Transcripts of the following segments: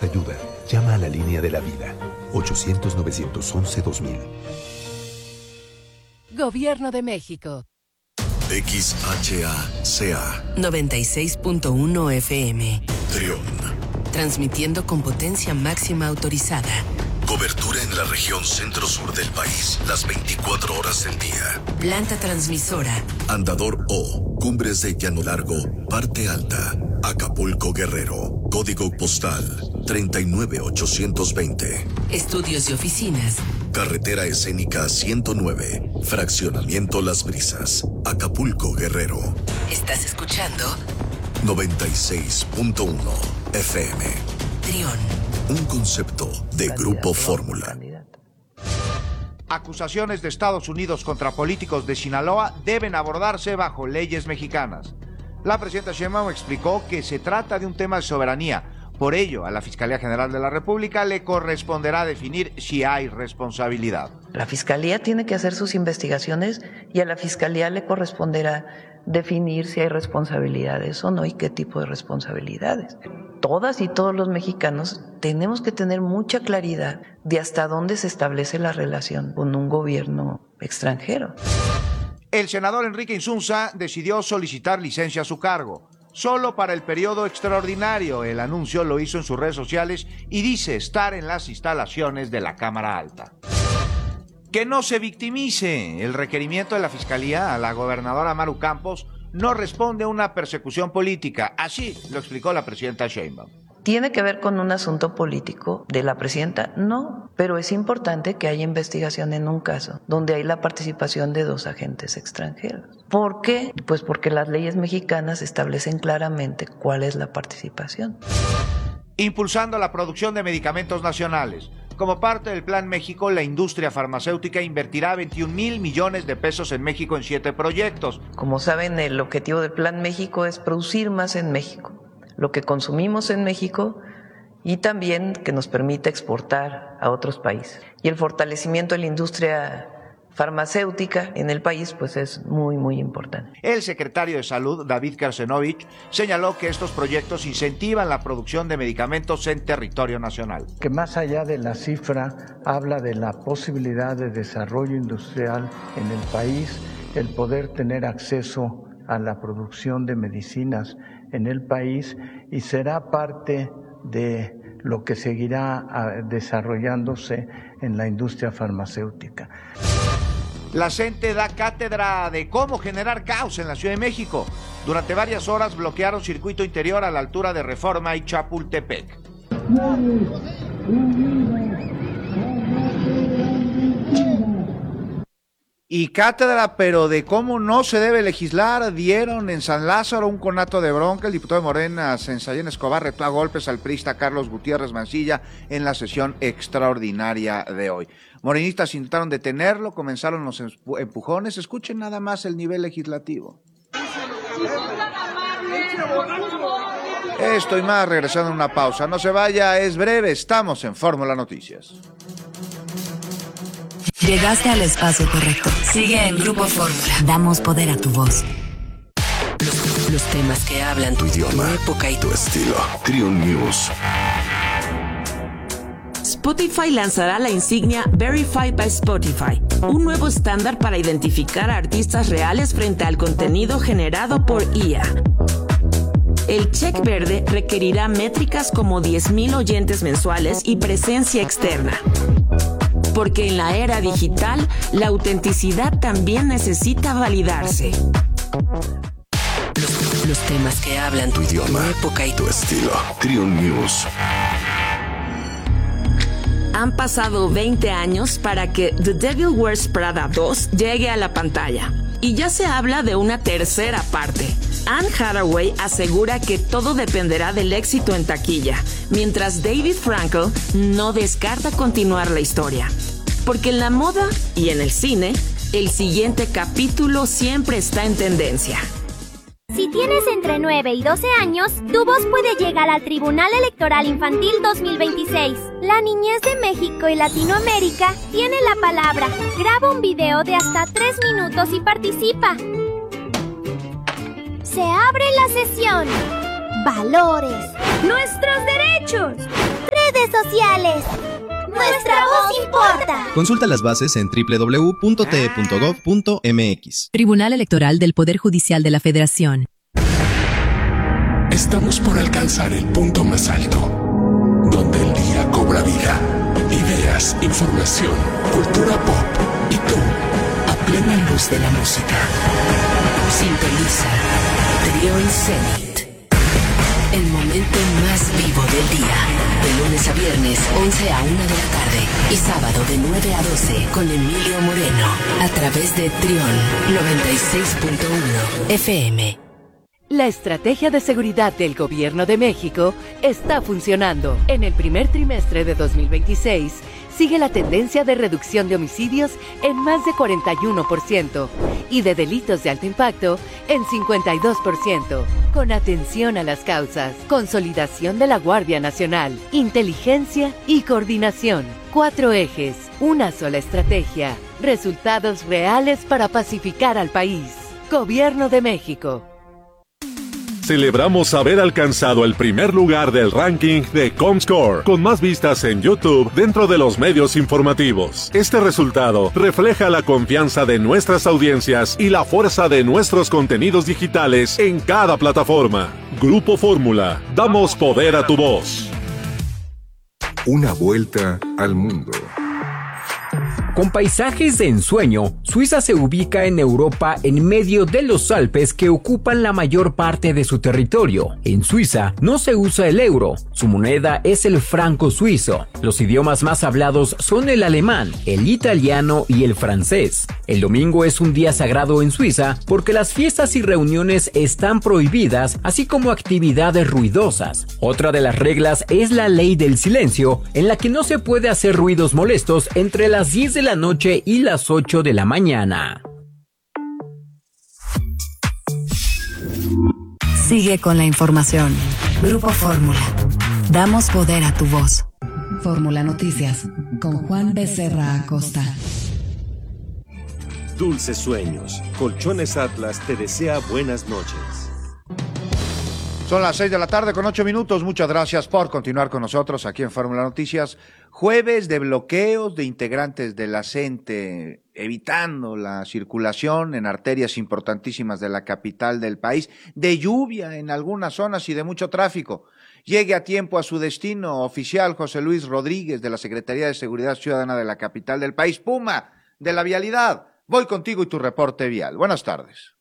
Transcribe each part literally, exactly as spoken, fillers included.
necesitas ayuda, llama a la línea de la vida. ochocientos, novecientos once, dos mil. Gobierno de México. X H A C A noventa y seis punto uno F M. Trión. Transmitiendo con potencia máxima autorizada. Cobertura en la región centro-sur del país, las veinticuatro horas del día. Planta transmisora. Andador O, Cumbres de Llano Largo, Parte Alta, Acapulco, Guerrero. Código postal treinta y nueve ochocientos veinte. Estudios y oficinas. Carretera escénica ciento nueve, Fraccionamiento Las Brisas, Acapulco, Guerrero. ¿Estás escuchando? noventa y seis punto uno F M. Trión. Un concepto de Grupo Fórmula. Acusaciones de Estados Unidos contra políticos de Sinaloa deben abordarse bajo leyes mexicanas. La presidenta Sheinbaum explicó que se trata de un tema de soberanía. Por ello, a la Fiscalía General de la República le corresponderá definir si hay responsabilidad. La Fiscalía tiene que hacer sus investigaciones y a la Fiscalía le corresponderá definir si hay responsabilidades o no y qué tipo de responsabilidades. Todas y todos los mexicanos tenemos que tener mucha claridad de hasta dónde se establece la relación con un gobierno extranjero. El senador Enrique Insunza decidió solicitar licencia a su cargo, solo para el periodo extraordinario. El anuncio lo hizo en sus redes sociales y dice estar en las instalaciones de la Cámara Alta. Que no se victimice. El requerimiento de la Fiscalía a la gobernadora Maru Campos no responde a una persecución política. Así lo explicó la presidenta Sheinbaum. ¿Tiene que ver con un asunto político de la presidenta? No, pero es importante que haya investigación en un caso donde hay la participación de dos agentes extranjeros. ¿Por qué? Pues porque las leyes mexicanas establecen claramente cuál es la participación. Impulsando la producción de medicamentos nacionales. Como parte del Plan México, la industria farmacéutica invertirá veintiún mil millones de pesos en México en siete proyectos. Como saben, el objetivo del Plan México es producir más en México, lo que consumimos en México y también que nos permita exportar a otros países. Y el fortalecimiento de la industria farmacéutica en el país pues es muy muy importante. El secretario de Salud, David Kersenovich, señaló que estos proyectos incentivan la producción de medicamentos en territorio nacional. Que más allá de la cifra habla de la posibilidad de desarrollo industrial en el país, el poder tener acceso a la producción de medicinas en el país y será parte de lo que seguirá desarrollándose en la industria farmacéutica. La CENTE da cátedra de cómo generar caos en la Ciudad de México. Durante varias horas bloquearon circuito interior a la altura de Reforma y Chapultepec. Y cátedra, pero de cómo no se debe legislar, dieron en San Lázaro un conato de bronca. El diputado de Morena, Sensayén Escobar, retó a golpes al priista Carlos Gutiérrez Mancilla en la sesión extraordinaria de hoy. Morenistas intentaron detenerlo, comenzaron los empujones. Escuchen nada más el nivel legislativo. Esto y más regresando a una pausa. No se vaya, es breve, estamos en Fórmula Noticias. Llegaste al espacio correcto. Sigue en Grupo Fórmula. Damos poder a tu voz. Los, los temas que hablan tu idioma, tu época y tu estilo. Trión News. Spotify lanzará la insignia Verified by Spotify, un nuevo estándar para identificar a artistas reales frente al contenido generado por I A. El check verde requerirá métricas como diez mil oyentes mensuales y presencia externa. Porque en la era digital, la autenticidad también necesita validarse. Los, los temas que hablan tu idioma, tu época y tu estilo. Trión News. Han pasado veinte años para que The Devil Wears Prada dos llegue a la pantalla. Y ya se habla de una tercera parte. Anne Hathaway asegura que todo dependerá del éxito en taquilla, mientras David Frankel no descarta continuar la historia. Porque en la moda y en el cine, el siguiente capítulo siempre está en tendencia. Si tienes entre nueve y doce años, tu voz puede llegar al Tribunal Electoral Infantil dos mil veintiséis. La niñez de México y Latinoamérica tiene la palabra. Graba un video de hasta tres minutos y participa. Se abre la sesión. Valores. Nuestros derechos. sociales. ¡Nuestra voz importa! Consulta las bases en doble u doble u doble u punto t e punto gov punto m x. Tribunal Electoral del Poder Judicial de la Federación. Estamos por alcanzar el punto más alto, donde el día cobra vida. Ideas, información, cultura pop y tú, a plena luz de la música. Sintoniza Trión Zenit. El momento más vivo del día. De lunes a viernes, once a una de la tarde. Y sábado de nueve a doce con Emilio Moreno. A través de Trión noventa y seis punto uno F M. La estrategia de seguridad del Gobierno de México está funcionando. En el primer trimestre de dos mil veintiséis, sigue la tendencia de reducción de homicidios en más de cuarenta y uno por ciento y de delitos de alto impacto en cincuenta y dos por ciento. Con atención a las causas, consolidación de la Guardia Nacional, inteligencia y coordinación. Cuatro ejes, una sola estrategia, resultados reales para pacificar al país. Gobierno de México. Celebramos haber alcanzado el primer lugar del ranking de Comscore, con más vistas en YouTube dentro de los medios informativos. Este resultado refleja la confianza de nuestras audiencias y la fuerza de nuestros contenidos digitales en cada plataforma. Grupo Fórmula, damos poder a tu voz. Una vuelta al mundo. Con paisajes de ensueño, Suiza se ubica en Europa en medio de los Alpes que ocupan la mayor parte de su territorio. En Suiza no se usa el euro, su moneda es el franco suizo. Los idiomas más hablados son el alemán, el italiano y el francés. El domingo es un día sagrado en Suiza porque las fiestas y reuniones están prohibidas, así como actividades ruidosas. Otra de las reglas es la ley del silencio, en la que no se puede hacer ruidos molestos entre las diez de la noche y las ocho de la mañana. Sigue con la información. Grupo Fórmula. Damos poder a tu voz. Fórmula Noticias con Juan Becerra Acosta. Dulces sueños. Colchones Atlas te desea buenas noches. Son las seis de la tarde con ocho minutos. Muchas gracias por continuar con nosotros aquí en Fórmula Noticias. Jueves de bloqueos de integrantes de la CENTE, evitando la circulación en arterias importantísimas de la capital del país, de lluvia en algunas zonas y de mucho tráfico. Llegue a tiempo a su destino. Oficial José Luis Rodríguez de la Secretaría de Seguridad Ciudadana de la capital del país, Puma, de la vialidad. Voy contigo y tu reporte vial. Buenas tardes.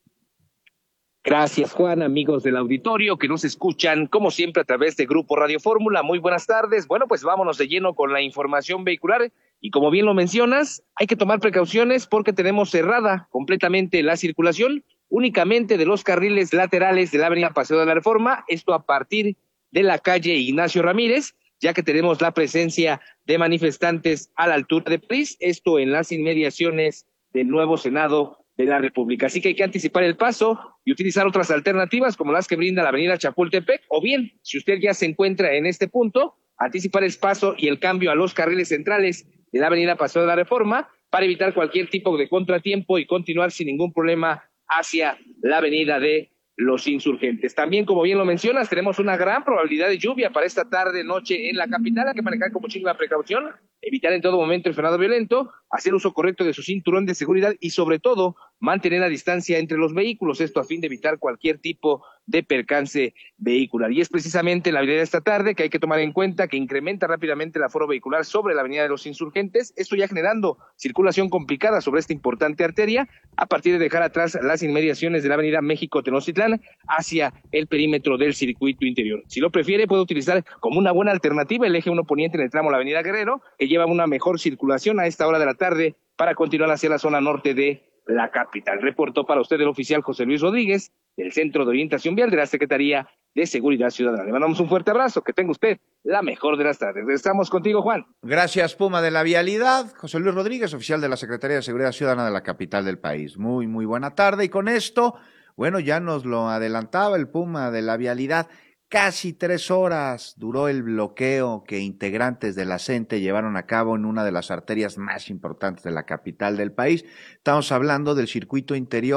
Gracias, Juan, amigos del auditorio que nos escuchan, como siempre, a través de Grupo Radio Fórmula. Muy buenas tardes. Bueno, pues vámonos de lleno con la información vehicular. Y como bien lo mencionas, hay que tomar precauciones porque tenemos cerrada completamente la circulación, únicamente de los carriles laterales de la avenida Paseo de la Reforma, esto a partir de la calle Ignacio Ramírez, ya que tenemos la presencia de manifestantes a la altura de París, esto en las inmediaciones del nuevo Senado de la República. Así que hay que anticipar el paso y utilizar otras alternativas como las que brinda la avenida Chapultepec, o bien, si usted ya se encuentra en este punto, anticipar el paso y el cambio a los carriles centrales de la avenida Paseo de la Reforma para evitar cualquier tipo de contratiempo y continuar sin ningún problema hacia la avenida de los Insurgentes. También, como bien lo mencionas, tenemos una gran probabilidad de lluvia para esta tarde, noche en la capital. Hay que manejar con muchísima precaución, evitar en todo momento el frenado violento, hacer uso correcto de su cinturón de seguridad y, sobre todo, mantener la distancia entre los vehículos, esto a fin de evitar cualquier tipo de percance vehicular. Y es precisamente la avenida de esta tarde que hay que tomar en cuenta que incrementa rápidamente el aforo vehicular sobre la avenida de los Insurgentes, esto ya generando circulación complicada sobre esta importante arteria, a partir de dejar atrás las inmediaciones de la avenida México-Tenochtitlán hacia el perímetro del circuito interior. Si lo prefiere, puede utilizar como una buena alternativa el eje uno poniente en el tramo de la avenida Guerrero, que lleva una mejor circulación a esta hora de la tarde para continuar hacia la zona norte de la capital. Reportó para usted el oficial José Luis Rodríguez del Centro de Orientación Vial de la Secretaría de Seguridad Ciudadana. Le mandamos un fuerte abrazo, que tenga usted la mejor de las tardes. Estamos contigo, Juan. Gracias, Puma de la Vialidad. José Luis Rodríguez, oficial de la Secretaría de Seguridad Ciudadana de la capital del país. Muy, muy buena tarde. Y con esto, bueno, ya nos lo adelantaba el Puma de la Vialidad. Casi tres horas duró el bloqueo que integrantes de la CENTE llevaron a cabo en una de las arterias más importantes de la capital del país. Estamos hablando del circuito interior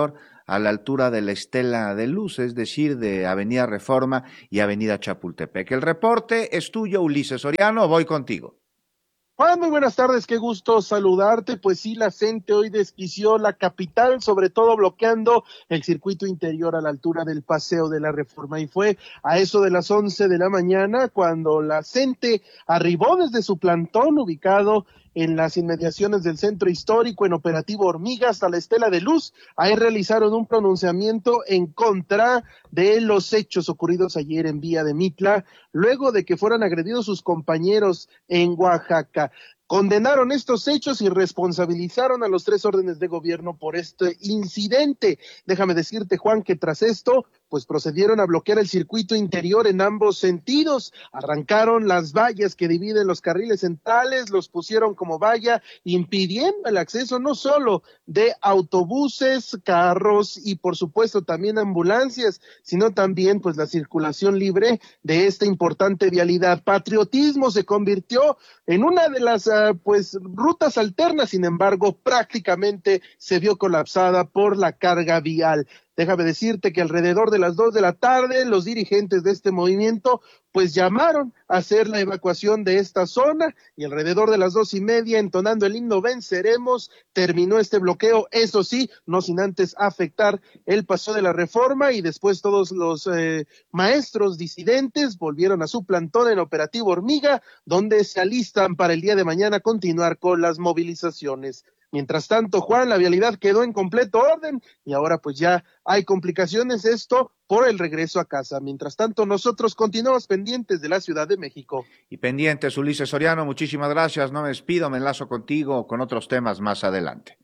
a la altura de la Estela de Luz, es decir, de Avenida Reforma y Avenida Chapultepec. El reporte es tuyo, Ulises Soriano, voy contigo. Juan, muy buenas tardes, qué gusto saludarte. Pues sí, la gente hoy desquició la capital, sobre todo bloqueando el circuito interior a la altura del Paseo de la Reforma, y fue a eso de las once de la mañana cuando la gente arribó desde su plantón ubicado en las inmediaciones del centro histórico en operativo Hormiga hasta la Estela de Luz. Ahí realizaron un pronunciamiento en contra de los hechos ocurridos ayer en Villa de Mitla, luego de que fueran agredidos sus compañeros en Oaxaca. Condenaron estos hechos y responsabilizaron a los tres órdenes de gobierno por este incidente. Déjame decirte, Juan, que tras esto, pues procedieron a bloquear el circuito interior en ambos sentidos. Arrancaron las vallas que dividen los carriles centrales, los pusieron como valla, impidiendo el acceso no solo de autobuses, carros y por supuesto también ambulancias, sino también pues la circulación libre de esta importante vialidad. Patriotismo se convirtió en una de las uh, pues rutas alternas, sin embargo, prácticamente se vio colapsada por la carga vial. Déjame decirte que alrededor de las dos de la tarde, los dirigentes de este movimiento pues llamaron a hacer la evacuación de esta zona, y alrededor de las dos y media, entonando el himno Venceremos, terminó este bloqueo, eso sí, no sin antes afectar el Paseo de la Reforma, y después todos los eh, maestros disidentes volvieron a su plantón en operativo Hormiga, donde se alistan para el día de mañana continuar con las movilizaciones. Mientras tanto, Juan, la vialidad quedó en completo orden y ahora pues ya hay complicaciones, esto por el regreso a casa. Mientras tanto, nosotros continuamos pendientes de la Ciudad de México. Y pendientes, Ulises Soriano, muchísimas gracias, no me despido, me enlazo contigo con otros temas más adelante.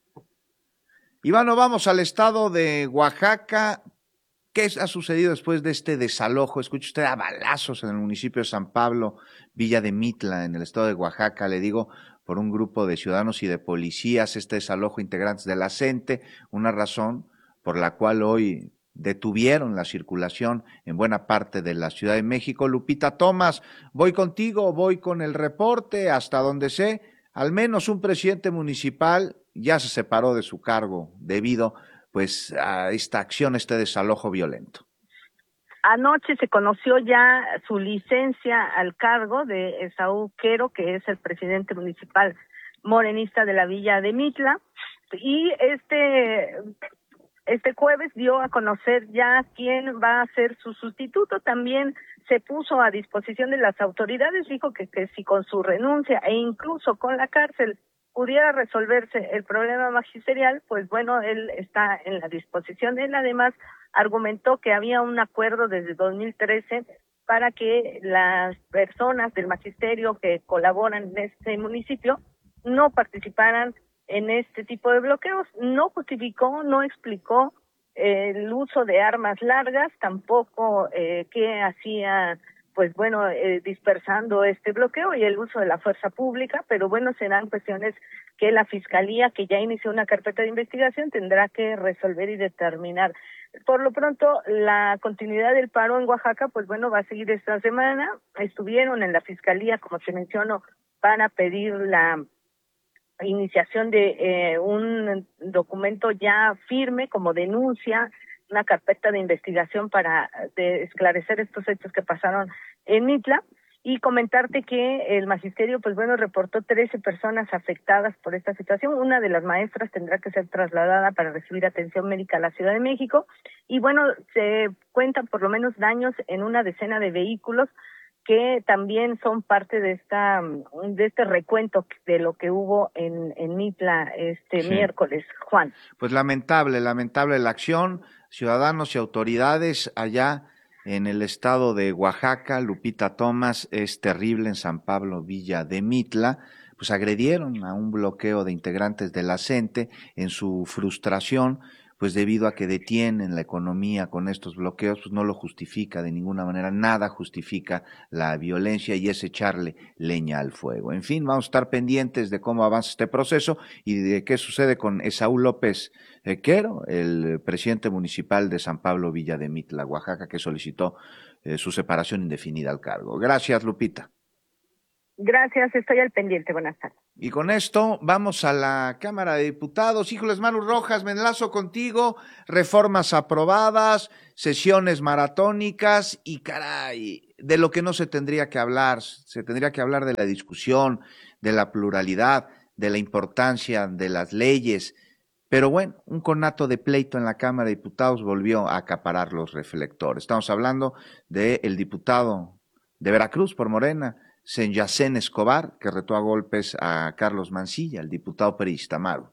Y bueno, vamos al estado de Oaxaca. ¿Qué ha sucedido después de este desalojo? Escucha usted a balazos en el municipio de San Pablo, Villa de Mitla, en el estado de Oaxaca, le digo, por un grupo de ciudadanos y de policías, este desalojo integrantes de la CENTE, una razón por la cual hoy detuvieron la circulación en buena parte de la Ciudad de México. Lupita Tomás, voy contigo, voy con el reporte, hasta donde sé, al menos un presidente municipal ya se separó de su cargo debido pues a esta acción, este desalojo violento. Anoche se conoció ya su licencia al cargo de Esaú Quero, que es el presidente municipal morenista de la Villa de Mitla, y este este jueves dio a conocer ya quién va a ser su sustituto. También se puso a disposición de las autoridades, dijo que, que si con su renuncia e incluso con la cárcel pudiera resolverse el problema magisterial, pues bueno, él está en la disposición. Él además argumentó que había un acuerdo desde dos mil trece para que las personas del magisterio que colaboran en este municipio no participaran en este tipo de bloqueos. No justificó, no explicó eh, el uso de armas largas, tampoco eh, qué hacía, pues bueno, eh, dispersando este bloqueo y el uso de la fuerza pública, pero bueno, serán cuestiones que la Fiscalía, que ya inició una carpeta de investigación, tendrá que resolver y determinar. Por lo pronto, la continuidad del paro en Oaxaca, pues bueno, va a seguir esta semana. Estuvieron en la Fiscalía, como se mencionó, para pedir la iniciación de eh, un documento ya firme como denuncia, una carpeta de investigación para de esclarecer estos hechos que pasaron en Mitla, y comentarte que el magisterio, pues bueno, reportó trece personas afectadas por esta situación. Una de las maestras tendrá que ser trasladada para recibir atención médica a la Ciudad de México, y bueno, se cuentan por lo menos daños en una decena de vehículos que también son parte de esta de este recuento de lo que hubo en, en Mitla este sí. miércoles, Juan. Pues lamentable, lamentable la acción, ciudadanos y autoridades allá en el estado de Oaxaca. Lupita Tomás, es terrible, en San Pablo, Villa de Mitla, pues agredieron a un bloqueo de integrantes de la CENTE en su frustración, pues debido a que detienen la economía con estos bloqueos, pues no lo justifica de ninguna manera, nada justifica la violencia y es echarle leña al fuego. En fin, vamos a estar pendientes de cómo avanza este proceso y de qué sucede con Esaú López Quero, el presidente municipal de San Pablo, Villa de Mitla, Oaxaca, que solicitó eh, su separación indefinida al cargo. Gracias, Lupita. Gracias, estoy al pendiente. Buenas tardes. Y con esto vamos a la Cámara de Diputados. Híjoles, Maru Rojas, me enlazo contigo. Reformas aprobadas, sesiones maratónicas y caray, de lo que no se tendría que hablar. Se tendría que hablar de la discusión, de la pluralidad, de la importancia de las leyes. Pero bueno, un conato de pleito en la Cámara de Diputados volvió a acaparar los reflectores. Estamos hablando del diputado de Veracruz por Morena, Senyacén Escobar, que retó a golpes a Carlos Mancilla, el diputado priista. Maru.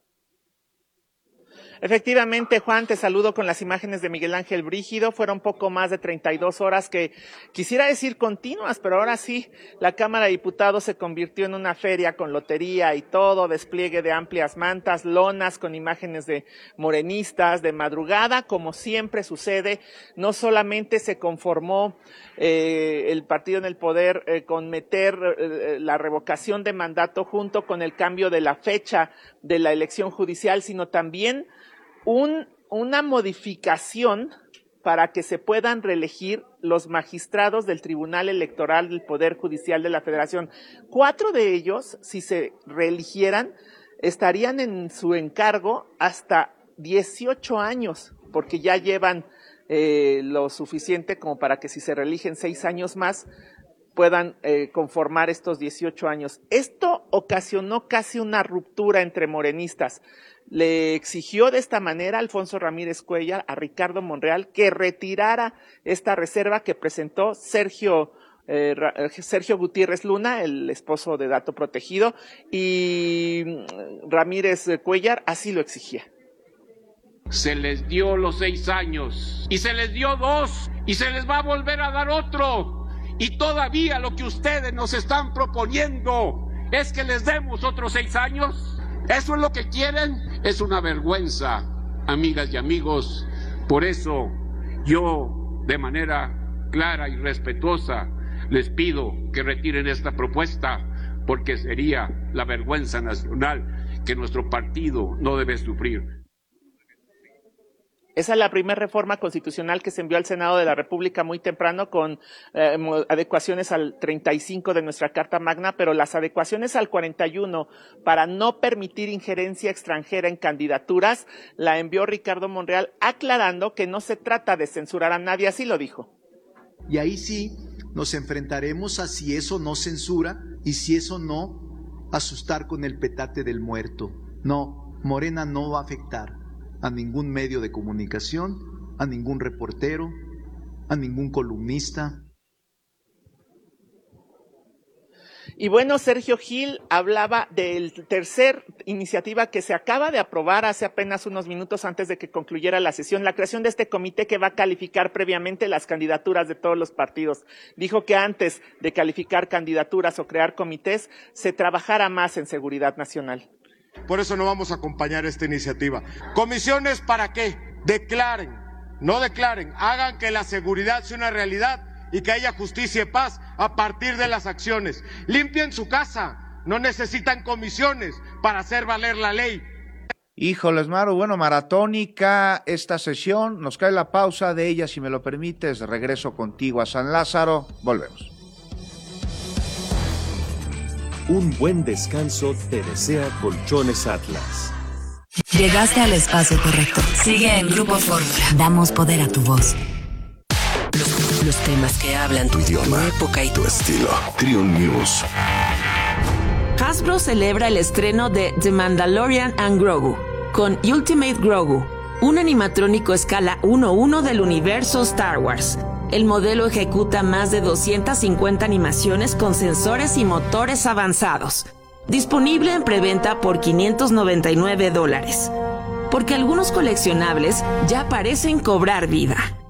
Efectivamente, Juan, te saludo con las imágenes de Miguel Ángel Brígido. Fueron poco más de treinta y dos horas que quisiera decir continuas, pero ahora sí, la Cámara de Diputados se convirtió en una feria con lotería y todo, despliegue de amplias mantas, lonas con imágenes de morenistas, de madrugada, como siempre sucede. No solamente se conformó eh, el partido en el poder eh, con meter eh, la revocación de mandato junto con el cambio de la fecha de la elección judicial, sino también Un, una modificación para que se puedan reelegir los magistrados del Tribunal Electoral del Poder Judicial de la Federación. Cuatro de ellos, si se reeligieran, estarían en su encargo hasta dieciocho años, porque ya llevan eh, lo suficiente como para que si se reeligen seis años más, puedan eh, conformar estos dieciocho años. Esto ocasionó casi una ruptura entre morenistas. Le exigió de esta manera Alfonso Ramírez Cuellar a Ricardo Monreal que retirara esta reserva que presentó Sergio, eh, Sergio Gutiérrez Luna, el esposo de Dato Protegido, y Ramírez Cuellar así lo exigía. Se les dio los seis años, y se les dio dos, y se les va a volver a dar otro, y todavía lo que ustedes nos están proponiendo es que les demos otros seis años. ¿Eso es lo que quieren? Es una vergüenza, amigas y amigos. Por eso yo, de manera clara y respetuosa, les pido que retiren esta propuesta, porque sería la vergüenza nacional que nuestro partido no debe sufrir. Esa es la primera reforma constitucional que se envió al Senado de la República muy temprano con eh, adecuaciones al treinta y cinco de nuestra Carta Magna, pero las adecuaciones al cuarenta y uno para no permitir injerencia extranjera en candidaturas la envió Ricardo Monreal, aclarando que no se trata de censurar a nadie, así lo dijo. Y ahí sí nos enfrentaremos a si eso no censura y si eso no asustar con el petate del muerto. No, Morena no va a afectar a ningún medio de comunicación, a ningún reportero, a ningún columnista. Y bueno, Sergio Gil hablaba del tercer iniciativa que se acaba de aprobar hace apenas unos minutos antes de que concluyera la sesión, la creación de este comité que va a calificar previamente las candidaturas de todos los partidos. Dijo que antes de calificar candidaturas o crear comités, se trabajara más en seguridad nacional. Por eso no vamos a acompañar esta iniciativa. ¿Comisiones para qué? Declaren, no declaren, hagan que la seguridad sea una realidad y que haya justicia y paz a partir de las acciones. Limpien su casa, no necesitan comisiones para hacer valer la ley. Híjoles, Maru, bueno, maratónica esta sesión, nos cae la pausa de ella, si me lo permites, regreso contigo a San Lázaro, volvemos. Un buen descanso te desea Colchones Atlas. Llegaste al espacio correcto. Sigue en Grupo Fórmula. Damos poder a tu voz. Los, los temas que hablan tu idioma, tu época y tu estilo. Triun News. Hasbro celebra el estreno de The Mandalorian and Grogu con Ultimate Grogu, un animatrónico escala uno uno del universo Star Wars. El modelo ejecuta más de doscientas cincuenta animaciones con sensores y motores avanzados. Disponible en preventa por quinientos noventa y nueve dólares. Porque algunos coleccionables ya parecen cobrar vida.